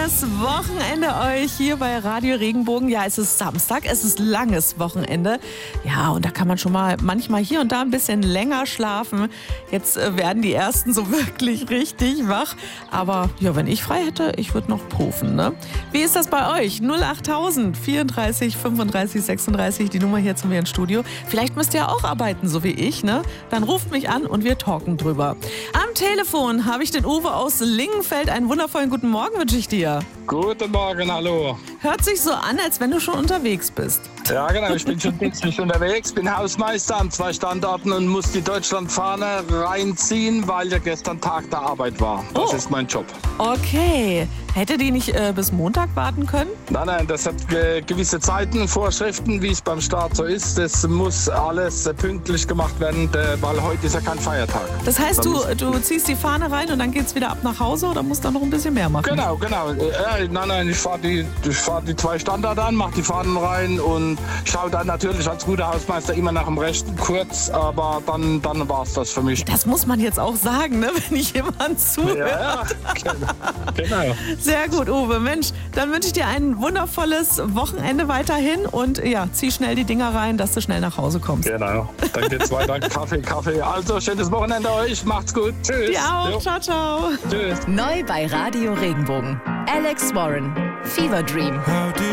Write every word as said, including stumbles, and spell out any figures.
schönes Wochenende euch hier bei Radio Regenbogen. Ja, es ist Samstag, es ist langes Wochenende. Ja, und da kann man schon mal manchmal hier und da ein bisschen länger schlafen. Jetzt äh, werden die Ersten so wirklich richtig wach. Aber ja, wenn ich frei hätte, ich würde noch rufen, ne? Wie ist das bei euch? null achttausend vierunddreißig fünfunddreißig sechsunddreißig, die Nummer hier zu mir ins Studio. Vielleicht müsst ihr auch arbeiten, so wie ich, ne? Dann ruft mich an und wir talken drüber. Am Telefon habe ich den Uwe aus Lingenfeld. Einen wundervollen guten Morgen wünsche ich dir. Guten Morgen, hallo. Hört sich so an, als wenn du schon unterwegs bist. Ja, genau, ich bin schon dienstlich unterwegs, bin Hausmeister an zwei Standorten und muss die Deutschlandfahne reinziehen, weil ja gestern Tag der Arbeit war. Das Oh. ist mein Job. Okay. Hätte die nicht äh, bis Montag warten können? Nein, nein, das hat äh, gewisse Zeiten, Vorschriften, wie es beim Start so ist. Das muss alles äh, pünktlich gemacht werden, äh, weil heute ist ja kein Feiertag. Das heißt, Da du, muss- du ziehst die Fahne rein und dann geht's wieder ab nach Hause oder musst du noch ein bisschen mehr machen? Genau, genau. Äh, nein, nein, ich fahre die, ich fahr die zwei Standorte an, mache die Fahnen rein und schaue dann natürlich als guter Hausmeister immer nach dem Rechten kurz, aber dann, dann war es das für mich. Das muss man jetzt auch sagen, ne, wenn ich jemand zuhört. Ja, ja, genau. Sehr gut, Uwe. Mensch, dann wünsche ich dir ein wundervolles Wochenende weiterhin und ja, zieh schnell die Dinger rein, dass du schnell nach Hause kommst. Genau. Dann geht's weiter. Kaffee, Kaffee. Also, schönes Wochenende euch. Macht's gut. Tschüss. Dir auch. Jo. Ciao, ciao. Tschüss. Neu bei Radio Regenbogen. Alex Warren. Fever Dream.